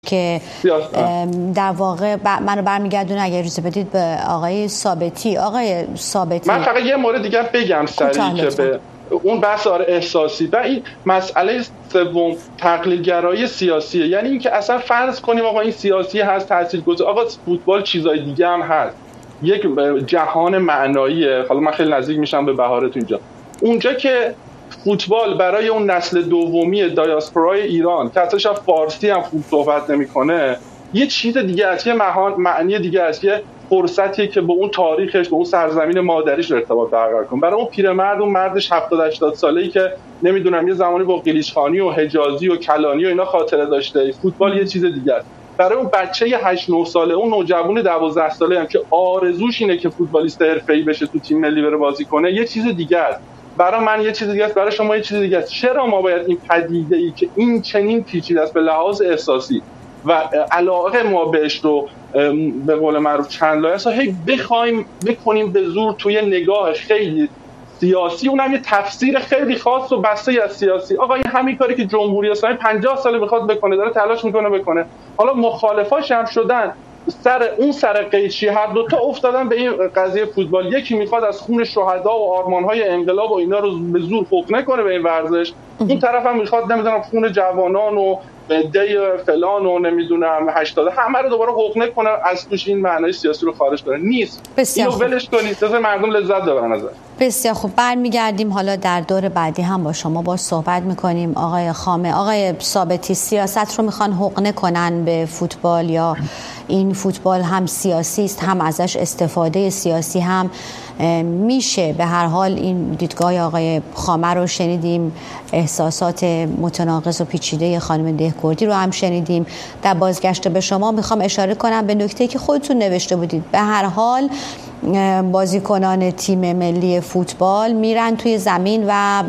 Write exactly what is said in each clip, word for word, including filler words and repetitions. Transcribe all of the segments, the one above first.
که در واقع منو برمیگردونه اگر اجازه بدید به آقای ثابتی. آقای ثابتی، من فقط یه مورد دیگه بگم سریع که به اون بحث آره احساسی و این مسئله سوم تقلیل‌گرایی سیاسیه. یعنی اینکه اصلا فرض کنیم آقا این سیاسی هست تاثیرگذار، آقا فوتبال چیزای دیگه هم هست، یک جهان معناییه. حالا من خیلی نزدیک میشم به بهارت اینجا، اونجا که فوتبال برای اون نسل دومی دیاسپورای ایران که اصلا شاید فارسی هم خوب صحبت نمیکنه یه چیز دیگه است، یه معنی دیگه است، یه فرصتیه که با اون تاریخش، با اون سرزمین مادریش ارتباط برقرار کنه. برای اون پیرمرد، اون مردش هفتاد هشتاد ساله‌ای که نمیدونم یه زمانی با قلیچخانی و حجازی و کلانی و اینا خاطره داشته، فوتبال یه چیز دیگه است. برای اون بچه هشت نه ساله، اون نوجوان دوازده ساله هم که آرزوش اینه که فوتبالیست حرفه‌ای بشه، تو تیم ملی بره بازی کنه، یه چیز دیگه است. برای من یه چیز دیگه است، برای شما یه چیز دیگه است. چرا ما باید این پدیده‌ای که این چنین پیچیده است به لحاظ احساسی و علاقه ما بهش رو به قول معروف چند لایه است هی بخوایم بکنیم به زور توی نگاه خیلی سیاسی، اونم یه تفسیر خیلی خاص و بسته از سیاسی. آقا این همین کاری که جمهوری اسلامی پنجاه سال میخواد بکنه، داره تلاش میکنه بکنه، حالا مخالفاش هم شدن سر اون سر قیچی هر دو تا افتادن به این قضیه فوتبال. یکی میخواد از خون شهدا و آرمان‌های انقلاب و اینا رو به زور حقنه کنه به این ورزش، اون طرف هم میخواد نمیدونم خون جوانان و دی فلان و نمیدونم هشتاد همه رو دوباره حقنه کنه، از توش این معنای سیاسی رو خارج کنه. نیست، اینو ولش کنید تا مردم لذت ببرن ازش. بسیار خوب، برمیگردیم حالا در دور بعدی هم با شما باش صحبت میکنیم. آقای خامه، آقای ثابتی، سیاست رو میخوان حقنه کنن به فوتبال یا این فوتبال هم سیاسی است، هم ازش استفاده سیاسی هم میشه؟ به هر حال این دیدگاه آقای خامه رو شنیدیم، احساسات متناقض و پیچیده خانم دهکردی رو هم شنیدیم. در بازگشت به شما میخوام اشاره کنم به نکته‌ای که خودتون نوشته بودید. به هر حال بازیکنان تیم ملی فوتبال میرن توی زمین و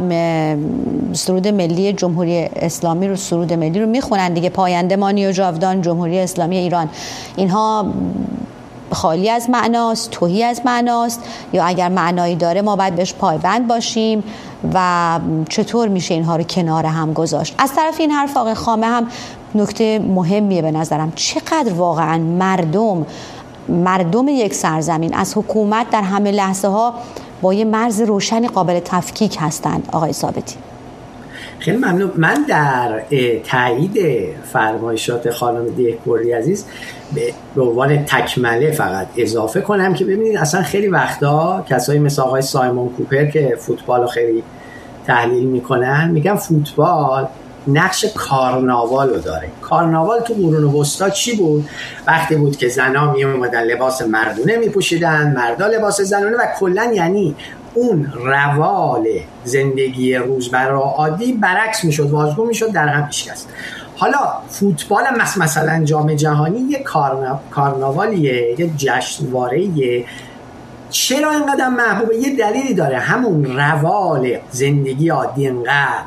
سرود ملی جمهوری اسلامی رو سرود ملی رو میخونن دیگه، پاینده مانی و جاودان جمهوری اسلامی ایران. اینها خالی از معناست، توهی از معناست، یا اگر معنایی داره ما باید بهش پایبند باشیم و چطور میشه اینها رو کنار هم گذاشت؟ از طرف این حرف آقای خامه هم نکته مهمیه به نظرم. چقدر واقعا مردم مردم یک سرزمین از حکومت در همه لحظه ها با یه مرز روشنی قابل تفکیک هستند؟ آقای ثابتی. خیلی ممنون. من در تایید فرمایشات خانم دهکردی عزیز به عنوان تکمله فقط اضافه کنم که ببینید اصلا خیلی وقتا کسایی مثل آقای سایمون کوپر که فوتبال رو خیلی تحلیل میکنن میگن فوتبال نقش کارناوال رو داره. کارناوال تو قرون وسطا چی بود؟ وقتی بود که زنها می اومدن لباس مردونه می پوشیدن، مردا لباس زنونه، و کلا یعنی اون روال زندگی روزمره عادی برعکس میشد، واژگون میشد، در هم میشکست. حالا فوتبال مثلا جام جهانی یه کارنا... کارناوالیه، یه جشنواره‌ایه. چرا اینقدر محبوبه؟ یه دلیلی داره، همون روال زندگی عادی انقدر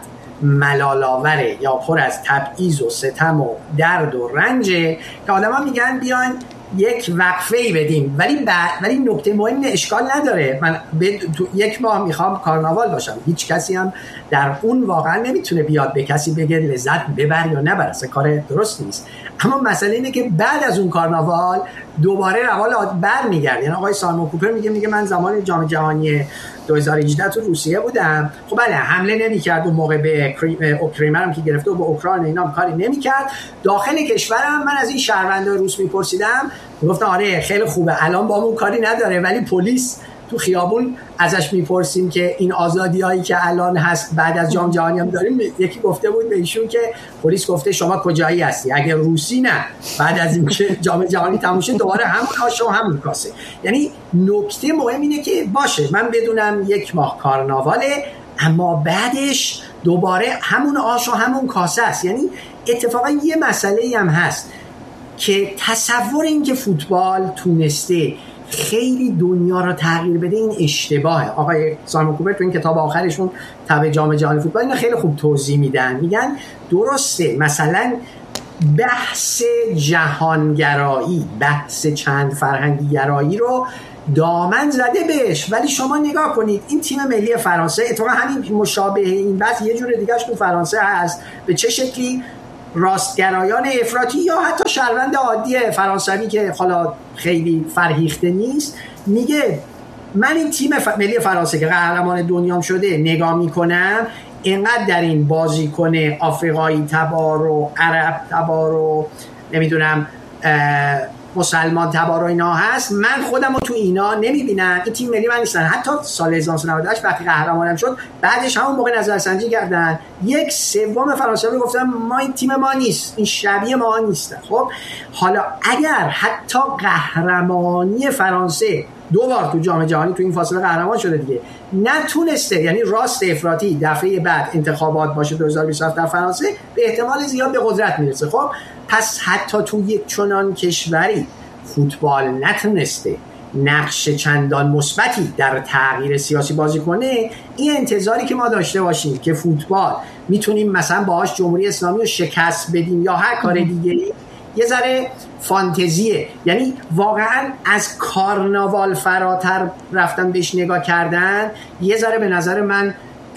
ملال‌آوره یا پر از تبعیض و ستم و درد و رنجه که آدما میگن بیاین یک وقفه‌ای بدیم. ولی بعد ولی نکته مهم اشکال نداره، من تو یک ماه میخوام کارناوال باشم، هیچ کسی هم در اون واقعا نمیتونه بیاد به کسی بگه لذت ببر یا نبر، اصلا کار درست نیست. اما مسئله اینه که بعد از اون کارناوال دوباره روال برمیگرده. یعنی آقای سایمون کوپر میگه میگه من زمان جام جهانی دو هزار و هجده تو روسیه بودم، خب بله حمله نمی‌کرد اون موقع به اوکراین که گرفته و به اوکراین اینا کاری نمی‌کرد. داخل کشورم من از این شهروندان روس میپرسیدم، گفتن آره خیلی خوبه الان با اون کاری نداره، ولی پلیس تو خیابون ازش میپرسیم که این آزادیایی که الان هست بعد از جام جهانی هم داریم، یکی گفته بود به ایشون که پلیس گفته شما کجایی هستی؟ اگه روسی نه، بعد از اینکه جام جهانی تموم شد دوباره همون آش و همون کاسه. یعنی نکته مهم اینه که باشه من بدونم یک ماه کارناواله، اما بعدش دوباره همون آش و همون کاسه است. یعنی اتفاقا یه مسئله‌ای هم هست که تصور این که فوتبال تونسته خیلی دنیا رو تغییر بده این اشتباهه. آقای سایمون کوپر تو این کتاب آخرشون تبع جام جهانی فوتبال اینو خیلی خوب توضیح میدن، میگن درسته مثلا بحث جهانگرایی، بحث چند فرهنگی گرایی رو دامن زده بهش، ولی شما نگاه کنید این تیم ملی فرانسه اتفاقا همین مشابه این بحث یه جور دیگهش تو فرانسه هست. به چه شکلی؟ راستگرایان افراطی یا حتی شهروند عادی فرانسوی که حالا خیلی فرهیخته نیست میگه من این تیم ف... ملی فرانسه که قهرمان دنیام شده نگاه میکنم، اینقدر در این بازیکن آفریقایی تبار و عرب تبار و نمیدونم مسلمان تبار و اینا هست، من خودم رو تو اینا نمیبینم، این تیم ملی من نیستن. حتی سال هزار و نهصد و نود و هشت وقتی قهرمانم شد بعدش همون موقع نظرسنجی کردن، یک سوم فرانسوی گفتن ما این تیم ما نیست، این شبیه ما نیستن. خب حالا اگر حتی قهرمانی فرانسه دو بار تو جام جهانی تو این فاصله قهرمان شده دیگه نتونسته، یعنی راست افراطی دفعه بعد انتخابات باشه دو هزار و بیست و هفت در فرانسه به احتمال زیاد به قدرت میرسه. خب پس حتی تو یک چنان کشوری فوتبال نتونسته نقش چندان مثبتی در تغییر سیاسی بازی کنه، این انتظاری که ما داشته باشیم که فوتبال میتونیم مثلا باهاش جمهوری اسلامی رو شکست بدیم یا هر کار دیگه‌ای یه ذره فانتزیه. یعنی واقعا از کارناوال فراتر رفتن بهش نگاه کردن یه ذره به نظر من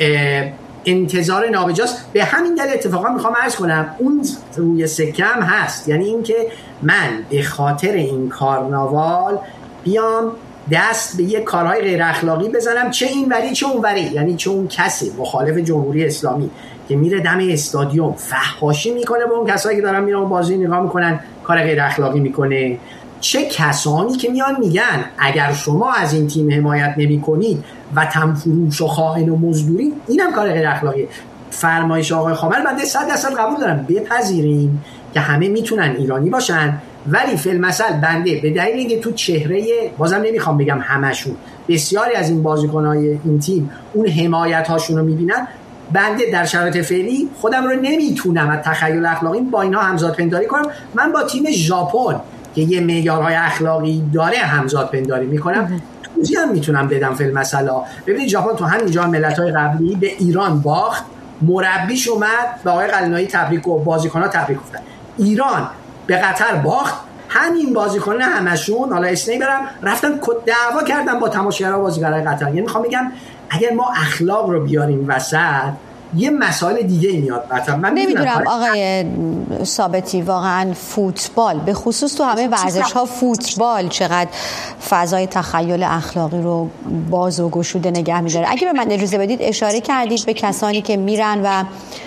انتظار نابجاست. به همین دلیل اتفاقا میخوام عرض کنم اون روی سکم هست، یعنی اینکه من به خاطر این کارناوال بیام دست به یه کارهای غیر اخلاقی بزنم، چه این وری چه اون وری، یعنی چه اون کسی مخالف جمهوری اسلامی که میره دم استادیوم فحاشی میکنه به اون کسایی که دارن میرن بازی نگاه میکنن کار غیر اخلاقی میکنه، چه کسانی که میان میگن اگر شما از این تیم حمایت نمیکنید وطن فروش و خائن و مزدوری، اینم کار غیر اخلاقیه. فرمایش آقای خامر بنده صد درصد قبول دارم، بپذیریم که همه میتونن ایرانی باشن، ولی فی المثل بنده به دلیل اینکه تو چهره، بازم نمیخوام بگم همشون، بسیاری از این بازیکن‌های این تیم اون حمایت هاشون رو میبینن، بنده در شرایط فعلی خودم رو نمیتونم از تخیل اخلاقی با اینا همزاد پنداری کنم. من با تیم ژاپن که یه معیارهای اخلاقی داره همزاد پنداری میکنم. توضیح هم میتونم بدم فی المثل. ببینید ژاپن تو همین جام ملت‌های قبلی به ایران باخت، مربیش اومد به آقای قلنویی تبریک و بازیکن‌ها تبریک گفتن. ایران به قطر باخت، همین بازیکن‌ها همشون حالا اسمی برم رفتن دعوا کردن با تماشاگرها بازیگرای قطر. یعنی میخوام بگم اگر ما اخلاق رو بیاریم وسط یه مسائل دیگه میاد. من نمیدونم آقای ثابتی واقعا فوتبال به خصوص تو همه ورزش ها فوتبال چقدر فضای تخیل اخلاقی رو باز و گشوده نگه میداره. اگه به من اجازه بدید اشاره کردید به کسانی که میرن و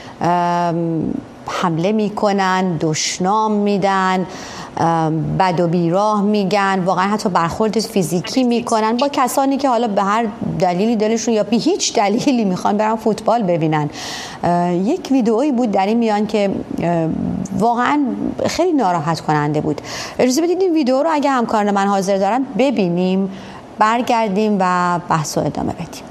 حمله میکنن، دشنام میدن، بد و بیراه میگن، واقعا حتی برخورد فیزیکی میکنن با کسانی که حالا به هر دلیلی دلشون یا به هیچ دلیلی میخوان برن فوتبال ببینن. یک ویدئویی بود در این میان که واقعا خیلی ناراحت کننده بود. اجازه بدید این ویدئو رو اگه همکاران من حاضر دارن ببینیم، برگردیم و بحث رو ادامه بدیم.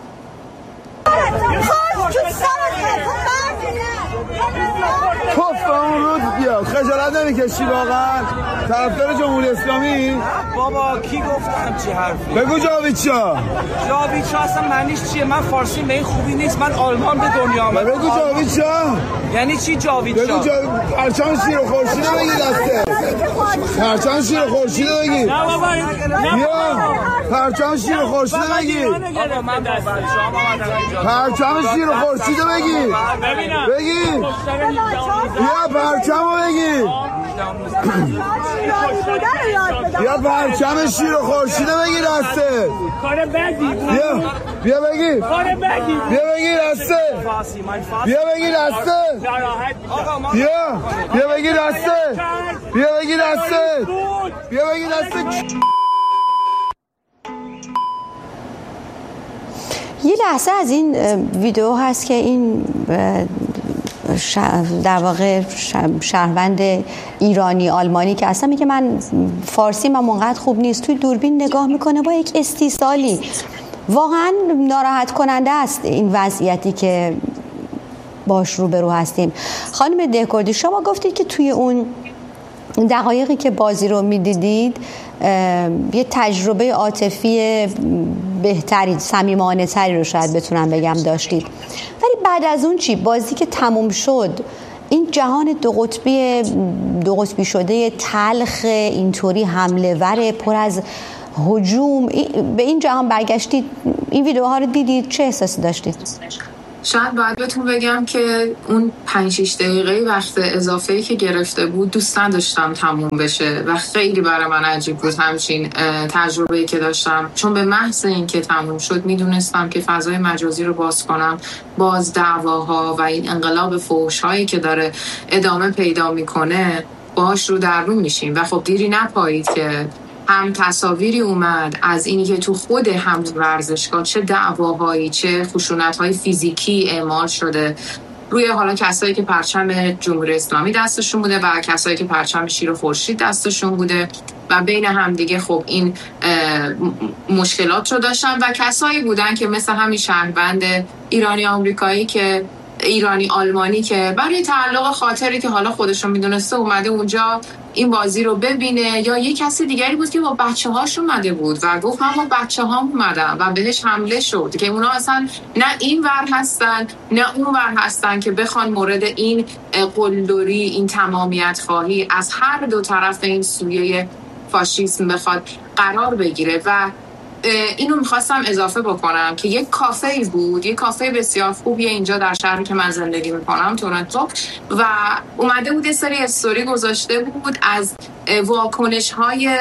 توف به اون روز بیاد، خجالت نمیکشی واقعا؟ طرفدار جمهوری اسلامی؟ بابا کی گفتم چی حرفی؟ بگو جاویدشا. جاویدشا اصلا معنیش چیه؟ من فارسی به این خوبی نیست، من آلمان به دنیا آمدم. بگو جاویدشا. یعنی چی جاویدشا؟ بگو جاوید پرچم شیر و خورشید رو بگی دسته. پرچم شیر و خورشید رو بگی. نه بابا بیا پرچم شیر و خورشید رو بگی. بابا من با بچه‌ام اومدم اینجا. پرچم شیر و خورشید رو بگی. ببینم. بگی. بیا پرچم رو بگی. بیا پرچم شیر و خورشید رو بگی دسته. کار بدی. بیا بیا بگی. کار بدی. بیا بگی دسته. بیا بگی دسته. بیا بیا بگی دسته. بیا بگی دسته. بیا بگی دسته. یه لحظه از این ویدیو هست که این در واقع شهروند ایرانی آلمانی که اصلا میگه من فارسی من منقدر خوب نیست، توی دوربین نگاه میکنه با یک استیصالی. واقعا ناراحت کننده است این وضعیتی که باش روبرو هستیم. خانم دهکردی شما گفتید که توی اون دقایقی که بازی رو میدیدید یه تجربه عاطفی بهتری، صمیمانه تری رو شاید بتونم بگم داشتید، ولی بعد از اون چی؟ بازی که تموم شد این جهان دو قطبی دو قطبی شده تلخ اینطوری حمله ور پر از هجوم به این جهان برگشتید، این ویدیوها رو دیدید، چه احساسی داشتید؟ شاید باید بهتون بگم که اون پنج شش دقیقه وقت اضافه‌ای که گرفته بود دوست نداشتم تموم بشه و خیلی برای من عجیب بود همچین تجربه‌ای که داشتم، چون به محض اینکه تموم شد میدونستم که فضای مجازی رو باز کنم، باز دعواها و این انقلاب فحش‌هایی که داره ادامه پیدا میکنه باهاش رو در رو میشیم و خب دیری نپایید که هم تصاویری اومد از اینی که تو خود هم ورزشگاه چه دعواهایی چه خشونت‌های فیزیکی اعمال شده روی حالا کسایی که پرچم جمهوری اسلامی دستشون بوده و کسایی که پرچم شیر و خورشید دستشون بوده و بین هم دیگه خب این مشکلات رو داشتن و کسایی بودن که مثل همین شهروند ایرانی آمریکایی که ایرانی آلمانی که برای تعلق خاطری که حالا خودشون میدونسته اومده اونجا این بازی رو ببینه، یا یه کسی دیگری بود که با بچه هاش اومده بود و گفت من با بچه هام اومدم و بهش حمله شد که اونا اصلا نه این ور هستن نه اون ور هستن که بخوان مورد این قلدری، این تمامیت خواهی از هر دو طرف این سویه فاشیسم بخواد قرار بگیره. و اینو میخواستم اضافه بکنم که یک کافه بود، یک کافه بسیار خوبیه اینجا در شهری که من زندگی میکنم تورنتو، و اومده بود یه سری استوری گذاشته بود از واکنش های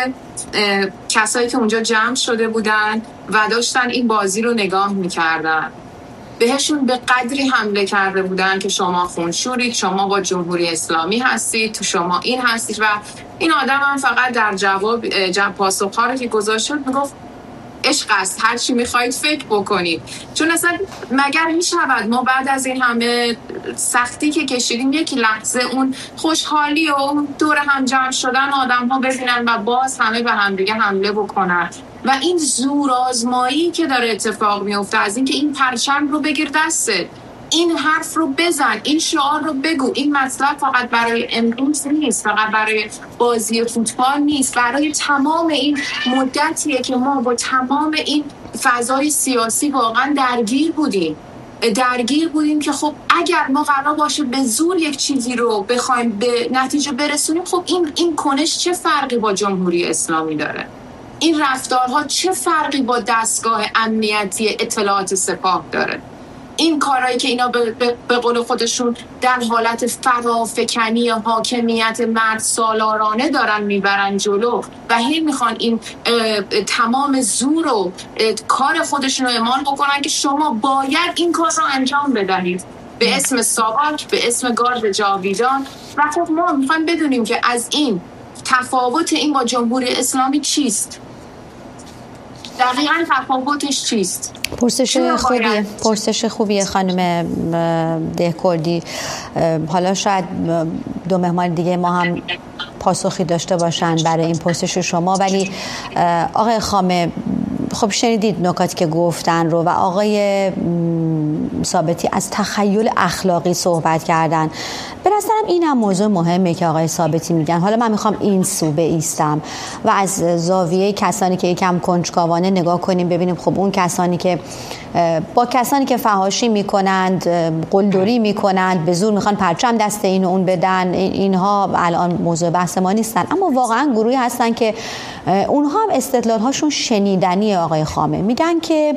کسایی که اونجا جمع شده بودن و داشتن این بازی رو نگاه میکردن. بهشون به قدری حمله کرده بودن که شما خونشورید، شما با جمهوری اسلامی هستید، تو شما این هستید. و این آدم هم فقط در جواب جواب پاسخ‌ها رو که گذاشت میگفت عشق است، هر چی میخواید فکر بکنید. چون اصلا مگر میشود ما بعد از این همه سختی که کشیدیم یک لحظه اون خوشحالی و اون دور هم جمع شدن آدم ها ببینن و باز همه به هم دیگه حمله بکنن؟ و این زور آزمایی که داره اتفاق میفته از اینکه این پرچم رو بگیر دستت، این حرف رو بزن، این شعار رو بگو، این مطلب فقط برای امروز نیست، فقط برای بازی فوتبال نیست، برای تمام این مدتیه که ما با تمام این فضای سیاسی واقعا درگیر بودیم درگیر بودیم که خب اگر ما قرار باشه به زور یک چیزی رو بخوایم به نتیجه برسونیم، خب این این کنش چه فرقی با جمهوری اسلامی داره؟ این رفتارها چه فرقی با دستگاه امنیتی اطلاعات سپاه داره؟ این کارهایی که اینا به, به, به قول خودشون در حالت فرافکنی حاکمیت مرد سالارانه دارن میبرن جلو و هی میخوان این تمام زور و کار خودشون رو اعمال بکنن که شما باید این کار رو انجام بدهید به اسم ساواک، به اسم گارد جاویدان. و خب ما میخوایم بدونیم که از این تفاوت این با جمهوری اسلامی چیست؟ دقیقاً تفاوتش چیست؟ پرسش خوبیه پرسش خوبیه خانم دهکردی. حالا شاید دو مهمان دیگه ما هم پاسخی داشته باشن برای این پرسش شما، ولی آقای خامه خب شنیدید نکاتی که گفتن رو و آقای ثابتی از تخیل اخلاقی صحبت کردن. به نظرم این هم موضوع مهمه که آقای ثابتی میگن. حالا من میخوام این سو بایستم و از زاویه کسانی که یکم کنجکاوانه نگاه کنیم، ببینیم خب اون کسانی که با کسانی که فحاشی میکنند، قلدری میکنند، به زور میخوان پرچم دست این و اون بدن، اینها الان موضوع بحث ما نیستن، اما واقعا گروهی هستن که اونها هم استدلال هاشون شنیدنیه. آقای خامه میگن که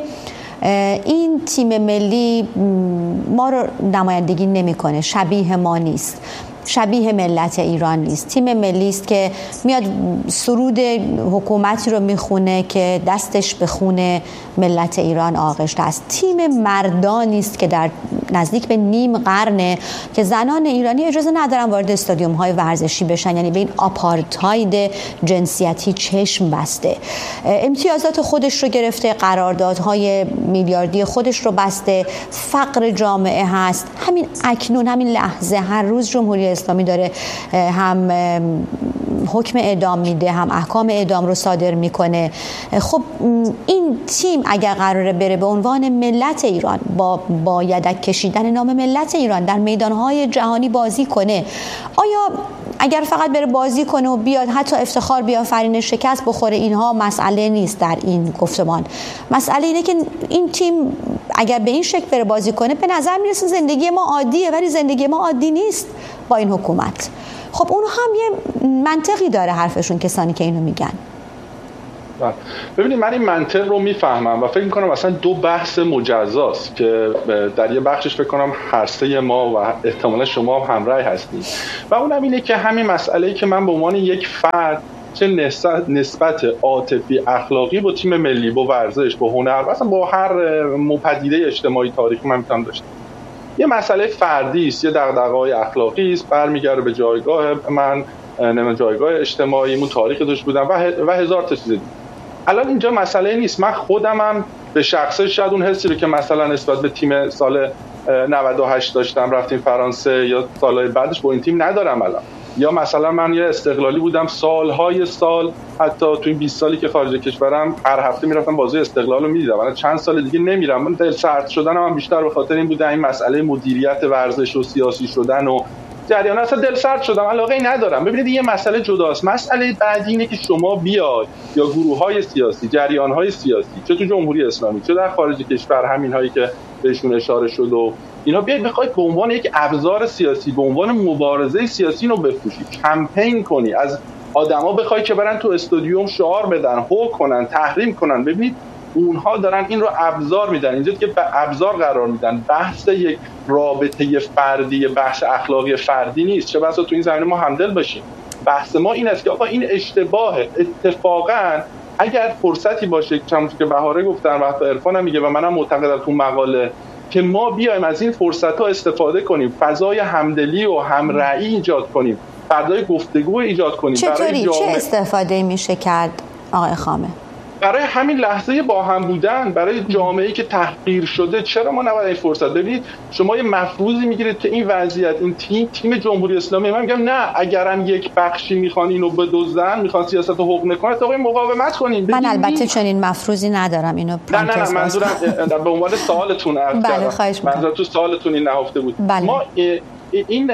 این تیم ملی ما رو نمایندگی نمیکنه، شبیه ما نیست، شبیه ملت ایران نیست. تیم ملی است که میاد سرود حکومتی رو میخونه که دستش به خون ملت ایران آغشته است. تیم مردانی است که در نزدیک به نیم قرنه که زنان ایرانی اجازه ندارن وارد استادیوم های ورزشی بشن، یعنی به این آپارتاید جنسیتی چشم بسته، امتیازات خودش رو گرفته، قراردادهای میلیاردی خودش رو بسته، فقر جامعه هست. همین اکنون، همین لحظه، هر روز جمهوری اسلامی داره هم حکم اعدام میده، هم احکام اعدام رو صادر میکنه. خب این تیم اگر قراره بره به عنوان ملت ایران با با یدک کشیدن نام ملت ایران در میدانهای جهانی بازی کنه، آیا اگر فقط بره بازی کنه و بیاد حتی افتخار بیافرینه، شکست بخوره، اینها مسئله نیست در این گفتمان. مسئله اینه که این تیم اگر به این شکل بره بازی کنه، به نظر میرسه زندگی ما عادیه، ولی زندگی ما عادی نیست با این حکومت. خب اون هم یه منطقی داره حرفشون، کسانی که اینو میگن. ببینید من این منطق رو میفهمم و فکر میکنم اصلا دو بحث مجزاست که در یه بخشش فکر کنم هر سه ما و احتمالا شما هم همراه هستید و اونم اینه که همین مسئله‌ای که من به عنوان یک فرد چه نسبت عاطفی اخلاقی با تیم ملی، با ورزش، با هنر، مثلا با هر پدیده اجتماعی تاریخی من میتونم داشتم. یه مسئله فردی است، یه دغدغه‌های اخلاقی است، برمیگرده به جایگاه من، نه جایگاه اجتماعیمون، تاریخ داشت بودم و و هزار تا چیز دیگه. الان اینجا مسئله نیست. من خودمم به شخصه شاید اون حسی رو که مثلا نسبت به تیم سال نود و هشت داشتم رفتیم فرانسه یا سالهای بعدش با این تیم ندارم الان. یا مثلا من یه استقلالی بودم سالهای سال، حتی تو این بیست سالی که خارج کشورم هر هفته میرفتم بازی استقلال رو میدیدم. الان چند سال دیگه نمیرم. من دل سرد شدنم هم بیشتر به خاطر این بوده این مسئله مدیریت ورزش و سیاسی شدن و جریان اصلا دل سرد شدم، علاقه ندارم. ببینید یه مسئله جداست. مسئله بعدی اینه که شما بیاید یا گروه‌های سیاسی، جریان‌های سیاسی، چه تو جمهوری اسلامی چه در خارج کشور، همین هایی که بهشون اشاره شد و اینا، بیاید بخواید به عنوان یک ابزار سیاسی، به عنوان مبارزه سیاسی رو بفروشید، کمپین کنی، از آدما بخوای که برن تو استادیوم شعار بدن، هو کنن، تحریم کنن. ببینید اونها دارن این رو ابزار میدن، اینجا که به ابزار قرار میدن. بحث یک رابطه فردی، بحث اخلاقی فردی نیست. چه بسا تو این زمینه ما همدل باشیم. بحث ما این است که آقا این اشتباهه. اتفاقا اگر فرصتی باشه، چون که بهاره گفتن و حتی عرفان هم میگه و منم معتقدم تو مقاله، که ما بیایم از این فرصت‌ها استفاده کنیم، فضای همدلی و همرأیی ایجاد کنیم، فضای گفتگو ایجاد کنیم. چطوری چه استفاده میشه کرد آقای خامه؟ برای همین لحظه با هم بودن، برای جامعه‌ای که تحقیر شده. چرا ما نباید این فرصت؟ ببینید شما یه مفروضی میگیرید که این وضعیت، این تیم تیم جمهوری اسلامی، من میگم نه، اگرم یک بخشی میخوان اینو بدزدن، میخوان سیاست رو حقن کنن، تا مقاومت کنین. من البته چنین مفروضی ندارم، اینو نه نه نه منظورم به عنوان سوالتون عرض کردم. منظورم تو سوالتون این نهفته بود. بله. ما این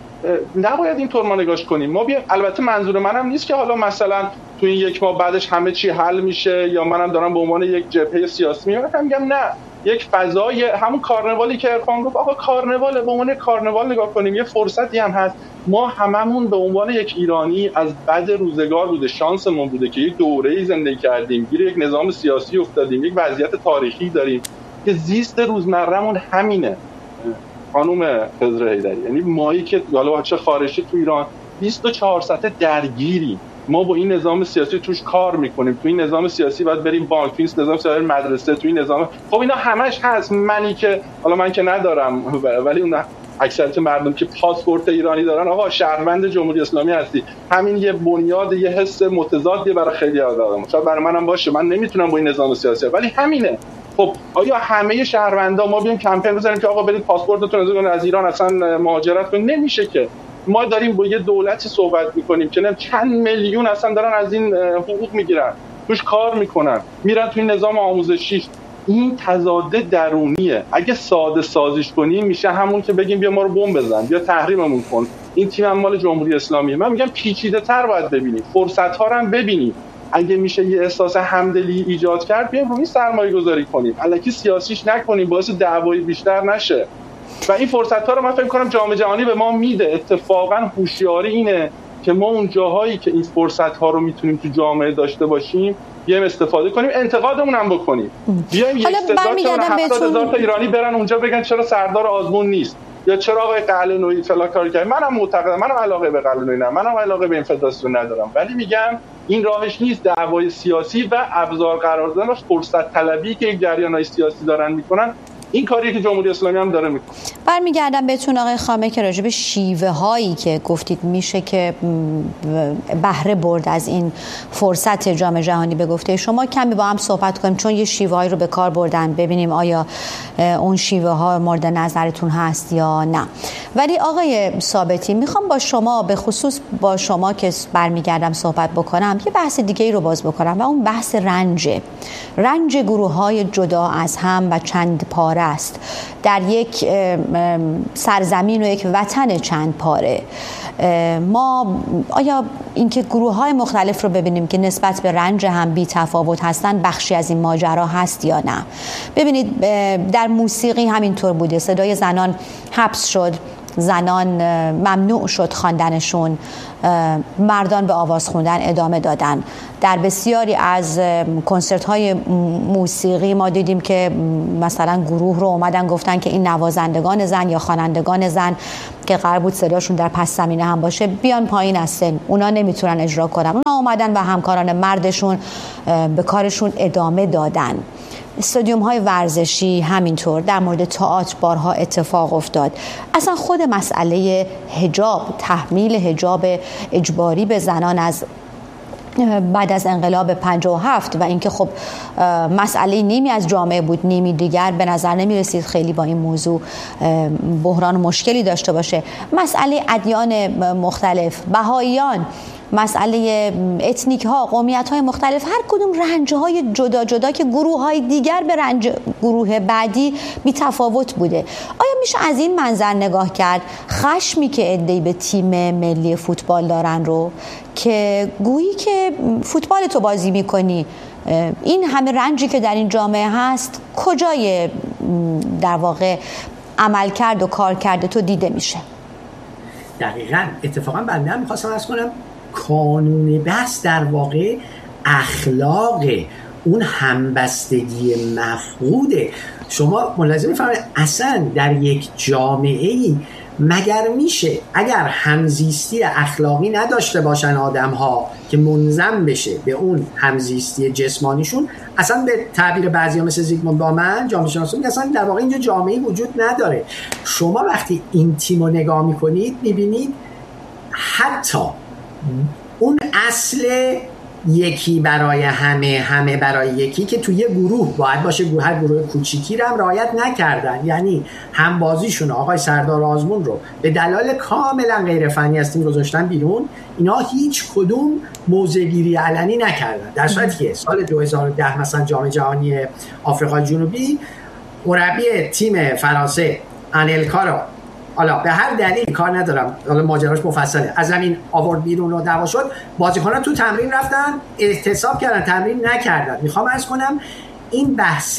نباید اینطور ما نگاش کنیم. ما بیا، البته منظور منم نیست که حالا مثلا تو این یک ماه بعدش همه چی حل میشه یا منم دارم به عنوان یک جبهه سیاسی میگم. میگم نه، یک فضای همون کارنوالی که عرفان گفت، آقا کارنوال، به عنوان کارنوال نگاه کنیم. یه فرصتی هم هست. ما هممون به عنوان یک ایرانی از بد روزگار بوده، شانسمون بوده که یک دوره‌ای زندگی کردیم، گیر یک نظام سیاسی افتادیم، یک وضعیت تاریخی داریم که زیست روزمرهمون همینه. خانم خضر حیدری، یعنی مایی که حالا چه خارجی تو ایران بیست و چهار ساعته درگیری، ما با این نظام سیاسی توش کار میکنیم. تو این نظام سیاسی باید بریم بانک، تو این نظام سیاسی مدرسه، تو این نظام، خب اینا همش هست. منی که حالا من که ندارم، ولی اون اکثریت مردم که پاسپورت ایرانی دارن، آقا شهروند جمهوری اسلامی هستی. همین یه بنیاد، یه حس متضادیه برای خیلی آدم. شاید برای منم باشه، من نمیتونم با این نظام سیاسی، ولی همینه. خب آیا همه شهروندا ما بیایم کمپین بزنیم که آقا برید پاسپورتتون از ایران اصلا مهاجرت کنید؟ نمیشه که. ما داریم با یه دولتی صحبت میکنیم که نه چند میلیون اصلا دارن از این حقوق میگیرن، توش کار میکنن، میرن توی نظام آموزشی. این تضاد درونیه. اگه ساده سازیش کنیم میشه همون که بگیم بیا ما رو بمب بزن، بیا تحریممون کن، این تیم هم مال جمهوری اسلامیه. من میگم پیچیده تر باید ببینیم، فرصت ها رو هم ببینیم. اگه میشه یه احساس همدلی ایجاد کرد، بیایم روی سرمایه گذاری کنیم، الکی سیاسیش نکنیم، باعث دعوای بیشتر نشه. و این فرصت ها رو من فکر کنم جام جهانی به ما میده. اتفاقا هوشیاری اینه که ما اون جاهایی که این فرصت ها رو میتونیم تو جامعه داشته باشیم بیایم استفاده کنیم، انتقادمون هم بکنیم. بیایم یک استعداد که هفتاد هزار تا ایرانی برن اونجا بگن چرا سردار آزمون نیست یا چرا آقای قلعه‌نویی فلان کار کرد. منم معتقدم، منم علاقه به قلعه‌نویی ندارم، منم علاقه به این فدراسیون ندارم، ولی میگم این راهش نیست. دعوای سیاسی و ابزار قرار دادن و فرصت طلبی که یک جریان‌های سیاسی دارن میکنن، این کاریه که جمهوری اسلامی هم داره میکنه. برمیگردم بهتون آقای خامه که راجع به شیوه هایی که گفتید میشه که بهره برد از این فرصت جام جهانی به گفته شما کمی با هم صحبت کنیم، چون یه شیوه هایی رو به کار بردن، ببینیم آیا اون شیوه ها مورد نظرتون هست یا نه. ولی آقای ثابتی، میخوام با شما، به خصوص با شما که برمیگردم صحبت بکنم، یه بحث دیگه ای رو باز بکنم و اون بحث رنج رنج گروه های جدا از هم و چند پاره است در یک سرزمین و یک وطن چند پاره. ما آیا اینکه گروه‌های مختلف رو ببینیم که نسبت به رنج هم بی تفاوت هستن بخشی از این ماجرا هست یا نه؟ ببینید در موسیقی همینطور بوده، صدای زنان حبس شد، زنان ممنوع شد خواندنشون، مردان به آواز خوندن ادامه دادن. در بسیاری از کنسرت های موسیقی ما دیدیم که مثلا گروه رو اومدن گفتن که این نوازندگان زن یا خوانندگان زن که قرار بود صداشون در پس زمینه هم باشه بیان پایین از سن، اونا نمیتونن اجرا کنن. اونا اومدن و همکاران مردشون به کارشون ادامه دادن. استادیوم های ورزشی همینطور، در مورد تئاتر بارها اتفاق افتاد. اصلا خود مسئله حجاب، تحمیل حجاب اجباری به زنان از بعد از انقلاب پنجاه و هفت و اینکه خب مسئله نیمی از جامعه بود، نیمی دیگر به نظر نمی رسید خیلی با این موضوع بحران مشکلی داشته باشه. مسئله ادیان مختلف، بهاییان، مسئله اتنیک ها، قومیت های مختلف، هر کدوم رنج های جدا جدا که گروه های دیگر به رنج گروه بعدی بی تفاوت بوده. آیا میشه از این منظر نگاه کرد خشمی که عده‌ای به تیم ملی فوتبال دارن رو که گویی که فوتبال تو بازی میکنی، این همه رنجی که در این جامعه هست کجای در واقع عمل کرد و کار کرده تو دیده میشه؟ دقیقاً. اتفاقا بنده هم میخواستم عرض کنم کانون بحث در واقع اخلاق اون همبستگی مفقوده. شما ملاحظه می‌فرمایید اصلا در یک جامعه‌ای مگر میشه اگر همزیستی اخلاقی نداشته باشن آدم‌ها که منظم بشه به اون همزیستی جسمانیشون، اصلا به تعبیر بعضی‌ها مثل زیگموند بامن جامعه شناسا میگن اصلا در واقع اینجا جامعه‌ای وجود نداره. شما وقتی این تیمو نگاه می‌کنید می‌بینید حتی اون اصل یکی برای همه همه برای یکی که توی گروه باید باشه، هر گروه کوچیکی رو هم رعایت نکردن. یعنی همبازیشون آقای سردار آزمون رو به دلایل کاملا غیر فنی از تیم گذاشتن بیرون. اینا هیچ کدوم موضع‌گیری علنی نکردن، در صورتی که سال دو هزار و ده مثلا جام جهانی آفریقای جنوبی مربی تیم فرانسه آنلکا رو حالا به هر دلیل کار ندارم، حالا ماجراش مفصله، از همین آورد بیرون و دعوا شد. بازیکنان تو تمرین رفتن احتساب کردن، تمرین نکردن. میخوام عرض کنم این بحث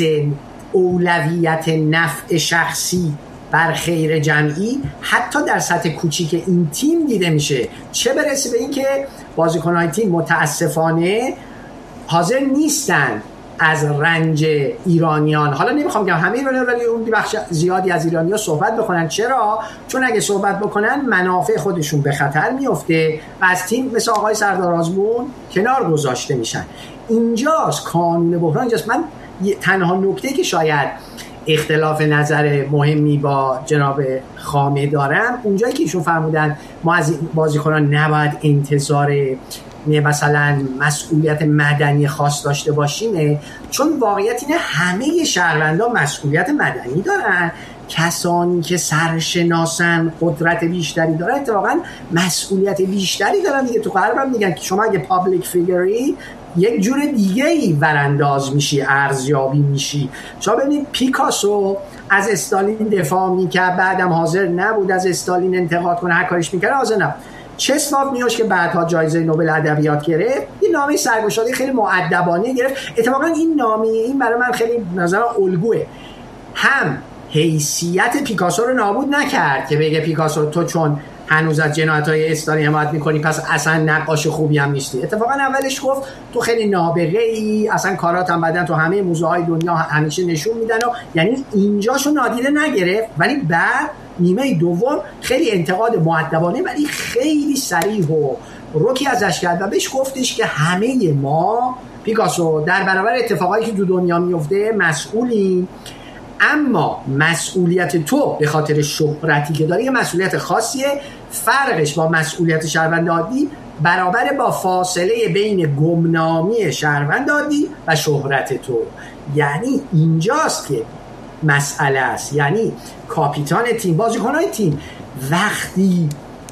اولویت نفع شخصی بر خیر جمعی حتی در سطح کوچیک این تیم دیده میشه، چه برسه به این که بازیکنان تیم متاسفانه حاضر نیستن از رنج ایرانیان، حالا نمیخوام بگم همه ایرانیان ولی اون بخش زیادی از ایرانیان صحبت بکنن. چرا؟ چون اگه صحبت بکنن منافع خودشون به خطر میفته و از تیم مثل آقای سردار آزمون کنار گذاشته میشن. اینجاست کانون بحران، اینجاست. من تنها نکته که شاید اختلاف نظر مهمی با جناب خامه دارم اونجایی که ایشون فرمودن ما از بازیکنان نباید انتظار مثلا مسئولیت مدنی خاص داشته باشیم، چون واقعیت اینه همه شهروندان مسئولیت مدنی دارن. کسانی که سرشناسن قدرت بیشتری دارن اتفاقا مسئولیت بیشتری دارن دیگه. تو غربم میگن که شما اگه پابلیک فیگری یک جور دیگه ای ورانداز میشی، ارزیابی میشی. شما ببینید پیکاسو از استالین دفاع میکرد، بعدم حاضر نبود از استالین انتقاد کنه، هر کارش میکرد حاضر نبود. چسلاو میوش که بعدها جایزه نوبل ادبیات گرفت، این نامه سرگشاده خیلی مؤدبانه گرفت. اتفاقا این نامه این برای من خیلی نظرم الگوه، هم حیثیت پیکاسو رو نابود نکرد که بگه پیکاسو تو چون هنوز از جنایت‌های استالین حمایت می‌کنی پس اصلا نقاش خوبی هم نیستی. اتفاقا اولش گفت تو خیلی نابغه‌ای، اصلا کارات هم بدن تو همه موزه‌های دنیا همیشه نشون میدن و یعنی اینجاشو نادیده نگرفت. ولی بعد نیمه دوم خیلی انتقاد مؤدبانه ولی خیلی صریح و رکی ازش کرد و بهش گفتش که همه ما پیکاسو در برابر اتفاقایی که تو دنیا میفته مسئولیم، اما مسئولیت تو به خاطر شهرتی که داری یه مسئولیت خاصیه، فرقش با مسئولیت شهروند عادی برابر با فاصله بین گمنامی شهروند عادی و شهرت تو. یعنی اینجاست که مسئله است. یعنی کاپیتان تیم، بازیکن‌های تیم وقتی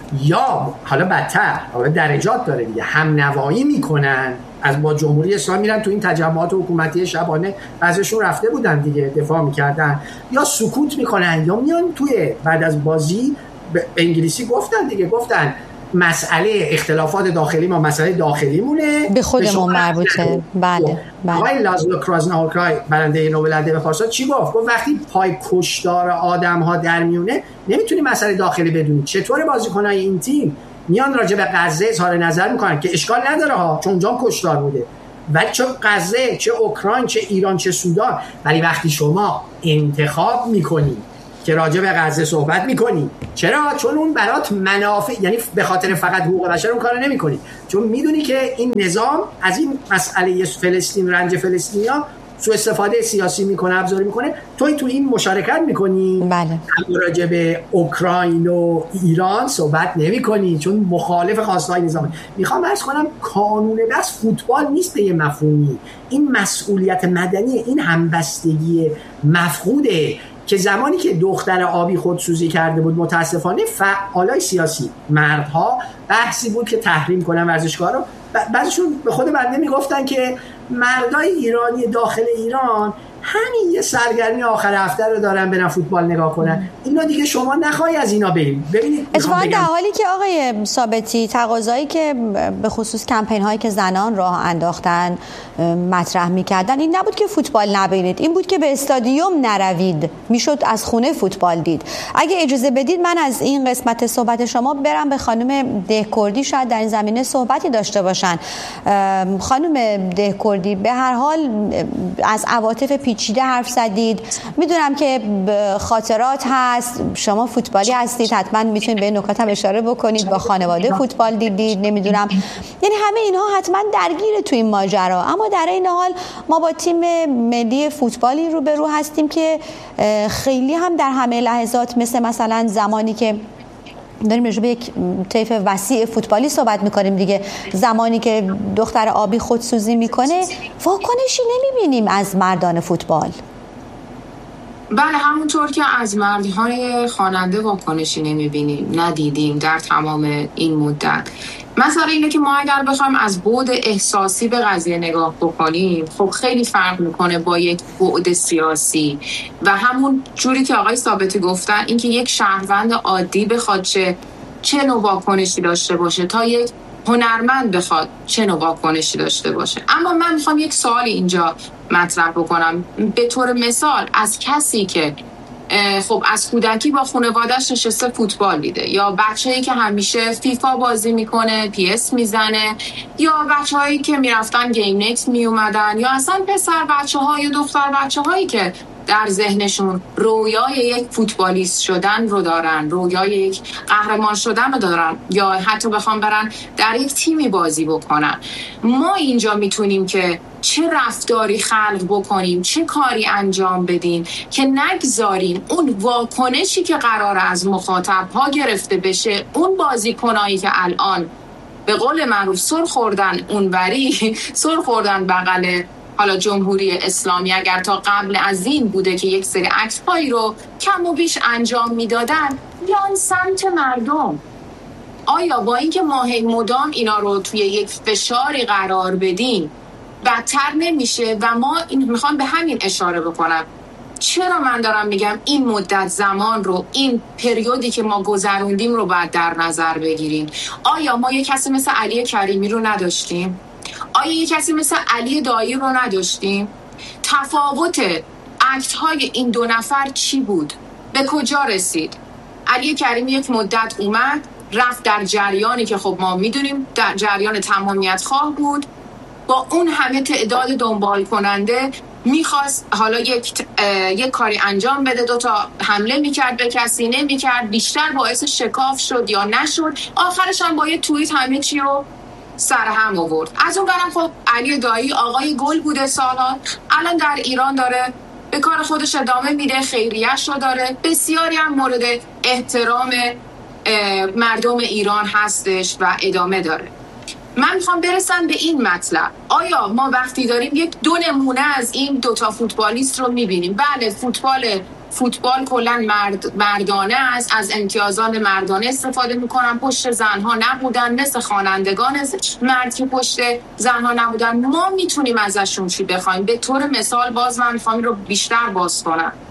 یا حالا بدتر حالا درجات داره دیگه هم نوایی میکنن از با جمهوری اسلامی، میرن تو این تجمعات حکومتی شبانه بعضیشون رفته بودن دیگه دفاع میکردن، یا سکوت میکنن یا میان توی بعد از بازی به انگلیسی گفتن دیگه، گفتن مسئله اختلافات داخلی ما مسئله داخلی مونه، به خودمون مربوطه. بله بله. آقای لازلو کراسناهورکای برنده نوبل ادبیات پارسال چی گفت؟ گفت وقتی پای کشتار آدم‌ها در میونه نمیتونی مسئله داخلی بدونی. چطور بازیکن‌های این تیم میان راجع به غزه اظهار نظر میکنن که اشکال نداره ها چون اونجا کشتار بوده، ولی چه غزه، چه اوکراین، چه ایران، چه سودان، ولی وقتی شما انتخاب میکنی که راجع به غزه صحبت میکنی، چرا؟ چون اون برات منافع، یعنی به خاطر فقط حقوق بشر اون کارو نمیکنی، چون میدونی که این نظام از این مسئله فلسطین، رنج فلسطینیا سوء استفاده سیاسی میکنه، ابزاری میکنه. توی تو این مشارکت میکنی، بله. اما راجع به اوکراین و ایران صحبت نمیکنی چون مخالف خواستهای نظامه. میخوام عرض کنم کانون بس فوتبال نیست به یه مفهومی، این مسئولیت مدنی، این همبستگی مفقوده که زمانی که دختر آبی خودسوزی کرده بود متاسفانه فعالای سیاسی، مردها بحثی بود که تحریم کنن ورزشگاه رو. بعضیشون به خود بنده میگفتن که مردای ایرانی داخل ایران همین یه سرگرمی آخر هفته رو دارن برن فوتبال نگاه کنن، اینا دیگه شما نخواهی از اینا بریم. ببینید اتفاقا در حالی که آقای ثابتی تقاضایی که به خصوص کمپین هایی که زنان راه انداختن مطرح میکردن این نبود که فوتبال نبینید، این بود که به استادیوم نروید، میشد از خونه فوتبال دید. اگه اجازه بدید من از این قسمت صحبت شما برم به خانم دهکردی، شاید در این زمینه صحبتی داشته باشن. خانم دهکردی، به هر حال از عواطف پیچیده حرف زدید، میدونم که خاطرات هست، شما فوتبالی هستید، حتما میتونید به نکات هم اشاره بکنید، با خانواده فوتبال دیدید، نمیدونم، یعنی همه اینها حتما درگیره تو این ماجرا. اما در این حال ما با تیم ملی فوتبالی روبرو هستیم که خیلی هم در همه لحظات مثل مثلا زمانی که داریم راجع به یک طیف وسیع فوتبالی صحبت میکنیم دیگه، زمانی که دختر آبی خودسوزی میکنه واکنشی نمیبینیم از مردان فوتبال. بله، همونطور که از مردهای خواننده واکنشی نمیبینیم، ندیدیم در تمام این مدت. مثلا اینه که ما اگر بخوایم از بعد احساسی به قضیه نگاه بکنیم، خب خیلی فرق میکنه با یک بعد سیاسی. و همون جوری که آقای ثابتی گفتن، اینکه یک شهروند عادی بخواد چه چه نوع واکنشی داشته باشه تا یک هنرمند بخواد چه نوع واکنشی داشته باشه. اما من میخوام یک سوالی اینجا مطرح بکنم. به طور مثال از کسی که خب از کودکی با خانواده‌اش نشسته فوتبال دیده، یا بچه‌ای که همیشه فیفا بازی میکنه، پی اس میزنه، یا بچه‌هایی که میرفتن گیم نکس میومدن، یا اصلا پسر بچه‌ها یا دختر بچه‌هایی که در ذهنشون رویای یک فوتبالیست شدن رو دارن، رویای یک قهرمان شدن رو دارن، یا حتی بخوام برن در یک تیمی بازی بکنن. ما اینجا میتونیم که چه رفتاری خلق بکنیم، چه کاری انجام بدیم که نگذاریم اون واکنشی که قرار از مخاطب‌ها گرفته بشه، اون بازیکنایی که الان به قول معروف سر خوردن اونوری، سر خوردن بغل حالا جمهوری اسلامی، اگر تا قبل از این بوده که یک سری عکس‌هایی رو کم و بیش انجام میدادن، بیان سمت مردم. آیا با اینکه ما مدام اینا رو توی یک فشاری قرار بدیم بدتر نمیشه؟ و ما این میخوام به همین اشاره بکنم. چرا من دارم میگم این مدت زمان رو، این پریودی که ما گذروندیم رو باید در نظر بگیریم؟ آیا ما یک کسی مثل علی کریمی رو نداشتیم؟ آیا یک کسی مثل علی دایی رو نداشتیم؟ تفاوت اکت‌های این دو نفر چی بود؟ به کجا رسید؟ علی کریمی یک مدت اومد رفت در جریانی که خب ما میدونیم در جریان تمامیت خواه بود، با اون همه تعداد دنبال کننده میخواست حالا یک یک کاری انجام بده، دو تا حمله میکرد به کسی، نمیکرد، بیشتر باعث شکاف شد یا نشد، آخرش هم با یه توییت همه چی رو سرهم آورد. از اون برم خب علی دایی آقای گل بوده سالها، الان در ایران داره به کار خودش ادامه میده، خیریه‌اش رو داره، بسیاری هم مورد احترام مردم ایران هستش و ادامه داره. من میخوام برسم به این مطلب، آیا ما وقتی داریم یک دو نمونه از این دوتا فوتبالیست رو میبینیم، بله فوتبال فوتبال کلا مرد مردانه است، از امتیازات مردانه استفاده میکنن، پشت زنها نبودن، مثل خوانندگان مرد که پشت زنها نبودن. ما میتونیم ازشون چی بخوایم؟ به طور مثال باز من میخوام رو بیشتر باز کنم.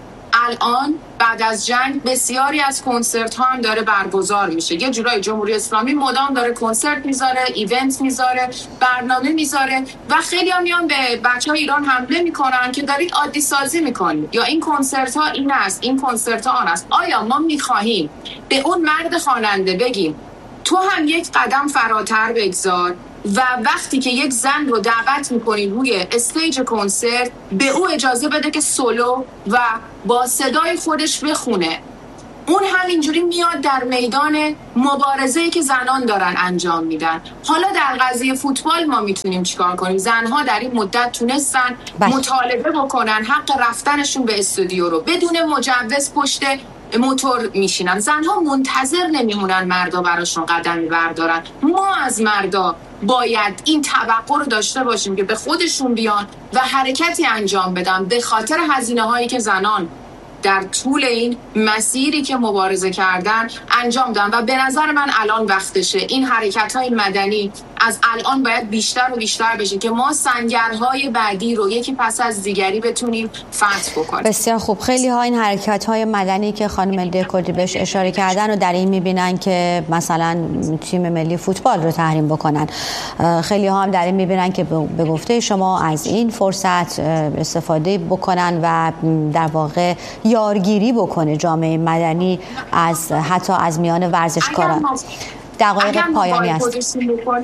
الان بعد از جنگ بسیاری از کنسرت ها هم داره برگزار میشه. یه جورای جمهوری اسلامی مدام داره کنسرت میذاره، ایونت میذاره، برنامه میذاره و خیلی هم میان به بچه های ایران حمله میکنن که دارید عادی سازی میکنید، یا این کنسرت ها این است، این کنسرت ها آن است. آیا ما میخواهیم به اون مرد خواننده بگیم تو هم یک قدم فراتر بگذار و وقتی که یک زن رو دعوت میکنین روی استیج کنسرت به او اجازه بده که سولو و با صدای خودش بخونه؟ اون همینجوری میاد در میدان مبارزه‌ای که زنان دارن انجام میدن. حالا در قضیه فوتبال ما میتونیم چیکار کنیم؟ زنها در این مدت تونستن بله. مطالبه بکنن حق رفتنشون به استودیو رو بدون مجوز پشت موتور میشینن. زنها منتظر نمیمونن مردا براشون قدمی بردارن. ما از مردا باید این توقع رو داشته باشیم که به خودشون بیان و حرکتی انجام بدن به خاطر هزینه هایی که زنان در طول این مسیری که مبارزه کردن انجام دادن. و به نظر من الان وقتشه این حرکت‌های مدنی از الان باید بیشتر و بیشتر بشه که ما سنگرهای بعدی رو یکی پس از دیگری بتونیم فتح بکنیم. بسیار خوب. خیلی ها این حرکت‌های مدنی که خانم دهکردی بهش اشاره کردن و در این می‌بینن که مثلا تیم ملی فوتبال رو تحریم بکنن. خیلی ها هم در این می‌بینن که به گفته شما از این فرصت استفاده بکنن و در واقع یارگیری بکنه جامعه مدنی از حتی از میان ورزشکاران. دقایق پایانی است.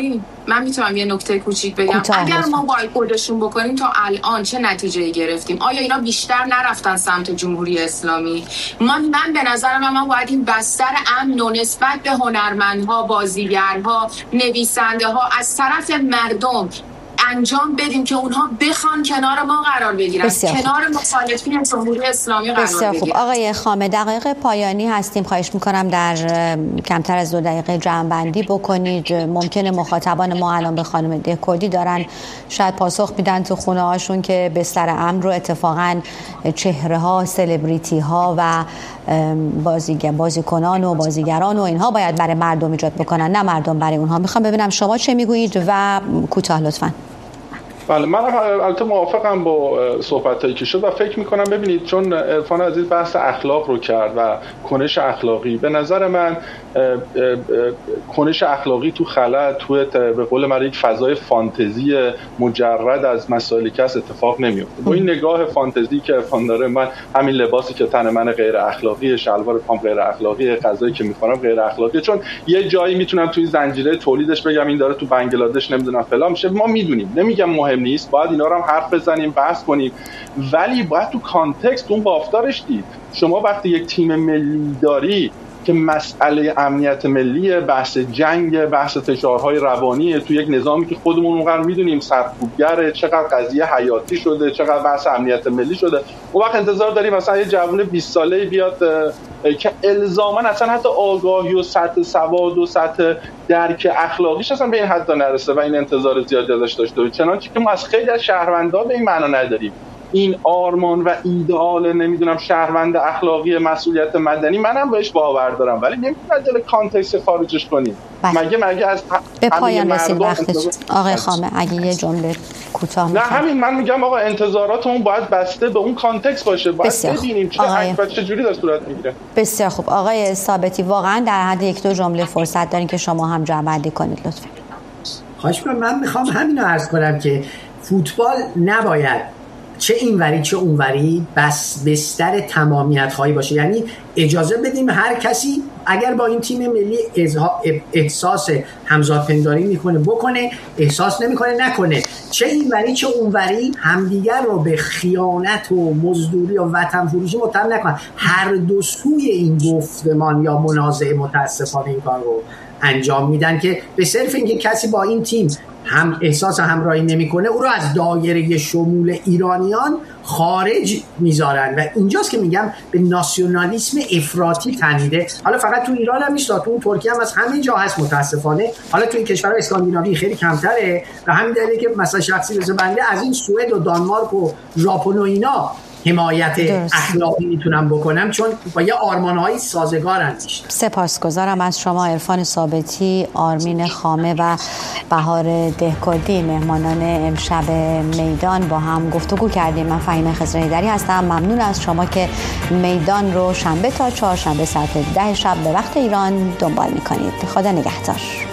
من میتونم یه نکته کوچیک بگم؟ اگر ما بایکوتشون بکنیم تا الان چه نتیجه‌ای گرفتیم؟ آیا اینا بیشتر نرفتن سمت جمهوری اسلامی؟ من من به نظر من ما باید این بستر امن و نسبت به هنرمندها، بازیگرها، نویسنده‌ها از طرف مردم انجام بدیم که اونها بخوان کنار ما قرار بگیرن، کنار مخالفین جمهوری اسلامی قرار بسیار بگیرن. خوب. آقای خامه دقایق پایانی هستیم، خواهش میکنم در کمتر از دو دقیقه جمع‌بندی بکنید. ممکنه مخاطبان ما الان به خانم دهکردی دارن شاید پاسخ میدن تو خونه هاشون که بستر امن رو اتفاقا چهره ها، سلبریتی ها و بازیگر بازیکنان و بازیگران و اینها باید برای مردم ایجاد بکنن، نه مردم برای اونها. میخوام ببینم شما چه میگویید و کوتاه لطفاً. بله، من البته موافقم با صحبتایی که شد و فکر میکنم ببینید چون عرفان عزیز بحث اخلاق رو کرد و کنش اخلاقی، به نظر من کنش اخلاقی تو خلا تو به قول من یک فضای فانتزی مجرد از مسائل کس اتفاق نمیفته. با این نگاه فانتزی که عرفان داره، من همین لباسی که تن من غیر اخلاقیه، شلوار پام غیر اخلاقیه، غذایی که میخورم غیر اخلاقیه، چون یه جایی میتونم توی زنجیره تولیدش بگم این داره تو بنگلادش نمیدونم فلان میشه. ما میدونیم، نمیگم مهم نیست، باید اینا رو هم حرف بزنیم، بحث کنیم، ولی باید تو کانتکست اون بافتارش دید. شما وقتی یک تیم ملی داری که مسئله امنیت ملی، بحث جنگ، بحث فشارهای روانی تو یک نظامی که خودمون اونقدر میدونیم سرکوبگره، چقدر قضیه حیاتی شده، چقدر بحث امنیت ملی شده، اون وقت انتظار داریم مثلا یه جوان بیست ساله‌ای بیاد که الزاماً اصلا حتی آگاهی و سطح سواد و سطح درک اخلاقیش اصلا به این حد نرسه و این انتظار زیادی ازش داشته باشه، چنانچه که ما از خیلی از شهروندان به این معنا نداریم. این آرمان و ایدئال نمیدونم شهروند اخلاقی مسئولیت مدنی منم بهش باور دارم، ولی نمیتونیم دل کانتکست خارجش کنیم. مگه مگه از به پایان رسید وقتتون آقای خامه، اگه یه جمله کوتاه. نه همین من میگم آقا انتظاراتمون باید بسته به اون کانتکست باشه، باید ببینیم چه و چه جوری داره صورت میگیره. بسیار خوب. آقای ثابتی واقعا در حد یک دو جمله فرصت دارین که شما هم جمع‌بندی کنید لطفا. خواهش می‌کنم. من میخوام همینو عرض کنم که فوتبال نباید چه اینوری چه اونوری بس بستر تمامیت خواهی باشه، یعنی اجازه بدیم هر کسی اگر با این تیم ملی احساس همزادپنداری میکنه بکنه، احساس نمیکنه نکنه، چه اینوری چه اونوری همدیگر رو به خیانت و مزدوری و وطن فروشی متهم نکنن. هر دو سوی این گفتمان یا منازعه متاسفانه این کار رو انجام میدن که به صرف اینکه کسی با این تیم هم احساس همراهی نمیکنه او رو از دایره شمول ایرانیان خارج میذارن و اینجاست که میگم به ناسیونالیسم افراطی تنیده. حالا فقط تو ایران هم نیست، تو ترکیه هم از همه جا هست متاسفانه. حالا توی کشورهای اسکاندیناوی خیلی کمتره و همین دلیله که مثلا شخصی مثل بنده از این سوئد و دانمارک و ژاپن و اینا حمایت اخلاقی میتونم بکنم چون با یه آرمان‌های سازگارن. سپاسگزارم از شما عرفان ثابتی، آرمین خامه و بهار دهکردی، مهمانان امشب میدان با هم گفتگو کردیم. من فهیمه خضرایی‌دری هستم. ممنون از شما که میدان رو شنبه تا چهارشنبه ساعت ده شب به وقت ایران دنبال میکنید. خدا نگهدار.